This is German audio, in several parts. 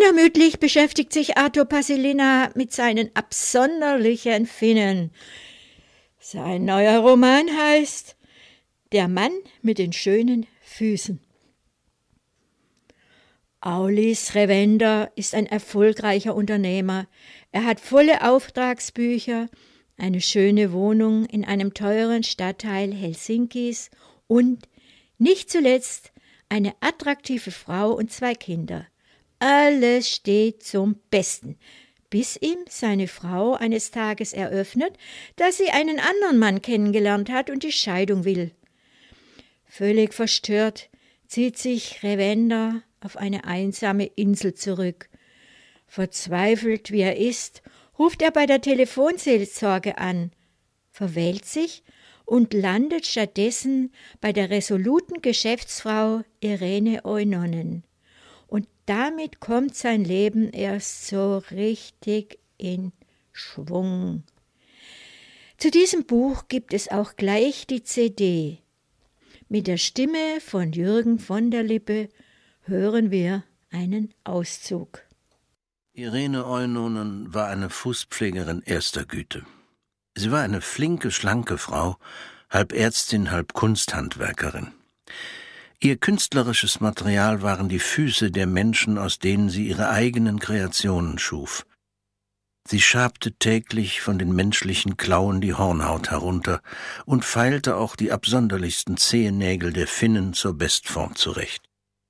Unermüdlich beschäftigt sich Arthur Pasilina mit seinen absonderlichen Finnen. Sein neuer Roman heißt »Der Mann mit den schönen Füßen«. Aulis Revender ist ein erfolgreicher Unternehmer. Er hat volle Auftragsbücher, eine schöne Wohnung in einem teuren Stadtteil Helsinkis und, nicht zuletzt, eine attraktive Frau und 2 Kinder. Alles steht zum Besten, bis ihm seine Frau eines Tages eröffnet, dass sie einen anderen Mann kennengelernt hat und die Scheidung will. Völlig verstört zieht sich Revender auf eine einsame Insel zurück. Verzweifelt wie er ist, ruft er bei der Telefonseelsorge an, verwählt sich und landet stattdessen bei der resoluten Geschäftsfrau Irene Oinonen. Und damit kommt sein Leben erst so richtig in Schwung. Zu diesem Buch gibt es auch gleich die CD. Mit der Stimme von Jürgen von der Lippe hören wir einen Auszug. Irene Oinonen war eine Fußpflegerin erster Güte. Sie war eine flinke, schlanke Frau, halb Ärztin, halb Kunsthandwerkerin. Ihr künstlerisches Material waren die Füße der Menschen, aus denen sie ihre eigenen Kreationen schuf. Sie schabte täglich von den menschlichen Klauen die Hornhaut herunter und feilte auch die absonderlichsten Zehennägel der Finnen zur Bestform zurecht.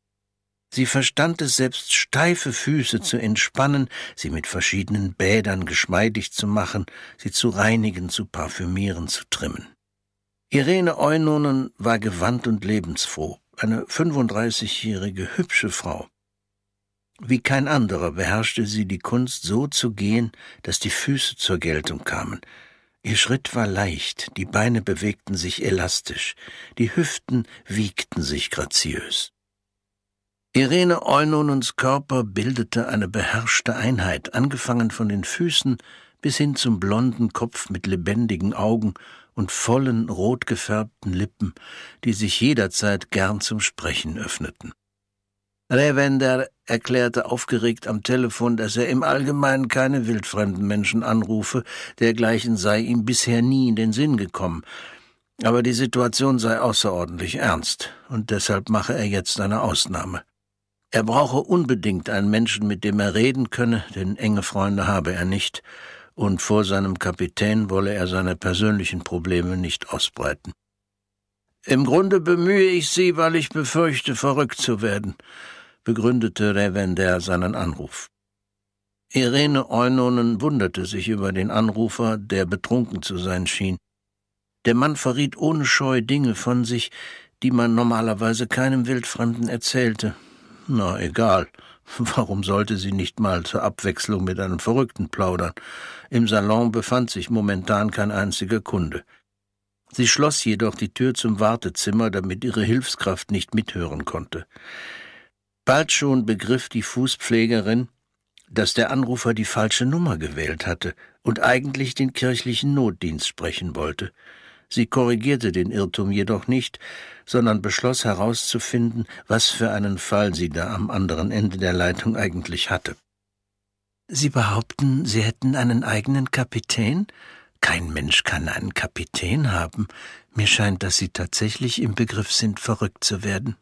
Sie verstand es, selbst steife Füße zu entspannen, sie mit verschiedenen Bädern geschmeidig zu machen, sie zu reinigen, zu parfümieren, zu trimmen. Irene Oinonen war gewandt und lebensfroh, eine 35-jährige hübsche Frau. Wie kein anderer beherrschte sie die Kunst, so zu gehen, dass die Füße zur Geltung kamen. Ihr Schritt war leicht, die Beine bewegten sich elastisch, die Hüften wiegten sich graziös. Irene Oinonens Körper bildete eine beherrschte Einheit, angefangen von den Füßen bis hin zum blonden Kopf mit lebendigen Augen und vollen, rot gefärbten Lippen, die sich jederzeit gern zum Sprechen öffneten. Revender erklärte aufgeregt am Telefon, dass er im Allgemeinen keine wildfremden Menschen anrufe, dergleichen sei ihm bisher nie in den Sinn gekommen. Aber die Situation sei außerordentlich ernst, und deshalb mache er jetzt eine Ausnahme. Er brauche unbedingt einen Menschen, mit dem er reden könne, denn enge Freunde habe er nicht, und vor seinem Kapitän wolle er seine persönlichen Probleme nicht ausbreiten. »Im Grunde bemühe ich Sie, weil ich befürchte, verrückt zu werden«, begründete Revender seinen Anruf. Irene Oinonen wunderte sich über den Anrufer, der betrunken zu sein schien. Der Mann verriet ohne Scheu Dinge von sich, die man normalerweise keinem Wildfremden erzählte. Na, egal. Warum sollte sie nicht mal zur Abwechslung mit einem Verrückten plaudern? Im Salon befand sich momentan kein einziger Kunde. Sie schloss jedoch die Tür zum Wartezimmer, damit ihre Hilfskraft nicht mithören konnte. Bald schon begriff die Fußpflegerin, dass der Anrufer die falsche Nummer gewählt hatte und eigentlich den kirchlichen Notdienst sprechen wollte. Sie korrigierte den Irrtum jedoch nicht, sondern beschloss herauszufinden, was für einen Fall sie da am anderen Ende der Leitung eigentlich hatte. »Sie behaupten, Sie hätten einen eigenen Kapitän? Kein Mensch kann einen Kapitän haben. Mir scheint, dass Sie tatsächlich im Begriff sind, verrückt zu werden.«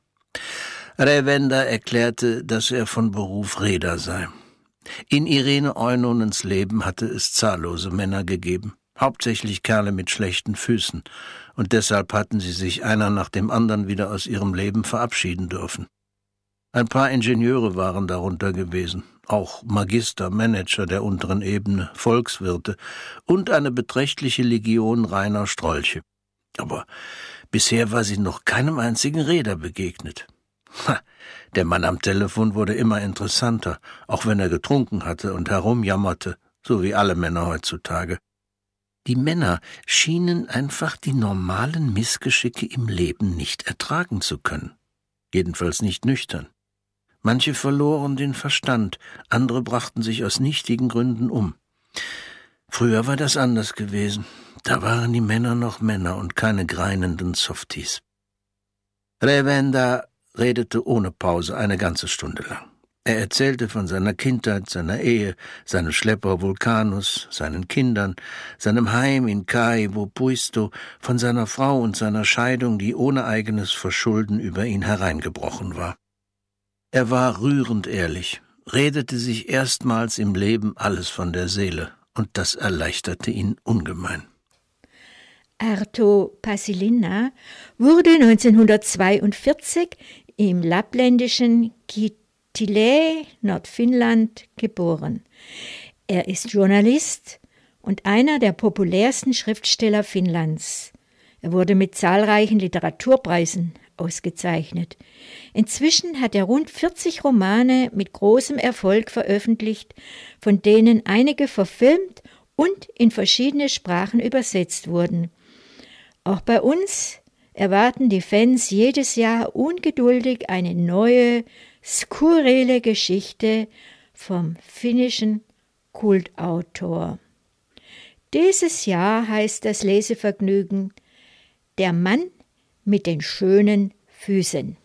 Revender erklärte, dass er von Beruf Reeder sei. In Irene Oinonens Leben hatte es zahllose Männer gegeben, hauptsächlich Kerle mit schlechten Füßen, und deshalb hatten sie sich einer nach dem anderen wieder aus ihrem Leben verabschieden dürfen. Ein paar Ingenieure waren darunter gewesen, auch Magister, Manager der unteren Ebene, Volkswirte und eine beträchtliche Legion reiner Strolche. Aber bisher war sie noch keinem einzigen Reeder begegnet. Der Mann am Telefon wurde immer interessanter, auch wenn er getrunken hatte und herumjammerte, so wie alle Männer heutzutage. Die Männer schienen einfach die normalen Missgeschicke im Leben nicht ertragen zu können, jedenfalls nicht nüchtern. Manche verloren den Verstand, andere brachten sich aus nichtigen Gründen um. Früher war das anders gewesen, da waren die Männer noch Männer und keine greinenden Softies. Revender redete ohne Pause eine ganze Stunde lang. Er erzählte von seiner Kindheit, seiner Ehe, seinem Schlepper Vulcanus, seinen Kindern, seinem Heim in Caibo Puisto, von seiner Frau und seiner Scheidung, die ohne eigenes Verschulden über ihn hereingebrochen war. Er war rührend ehrlich, redete sich erstmals im Leben alles von der Seele, und das erleichterte ihn ungemein. Arto Paasilinna wurde 1942 im lappländischen Kittilä, Nordfinnland, geboren. Er ist Journalist und einer der populärsten Schriftsteller Finnlands. Er wurde mit zahlreichen Literaturpreisen ausgezeichnet. Inzwischen hat er rund 40 Romane mit großem Erfolg veröffentlicht, von denen einige verfilmt und in verschiedene Sprachen übersetzt wurden. Auch bei uns erwarten die Fans jedes Jahr ungeduldig eine neue, skurrile Geschichte vom finnischen Kultautor. Dieses Jahr heißt das Lesevergnügen »Der Mann mit den schönen Füßen«.